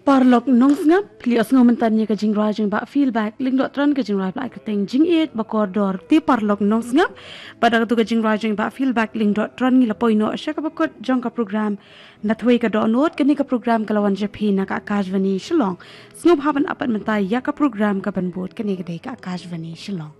Parlok nong ngap plios ngomentan ka jing rajing ba feedback ling dot tran ka jing raj ba ka teng jing it ba koridor ti parlok nong ngap pada tu ka jing rajing ba feedback ling dot tran ngila poino sha ka bakot jong ka program na thoi ka download kani ka program kalawan japhi na ka akashvani shillong snop haban apat mentai ya ka program ka banbot kani ka dei ka akashvani shillong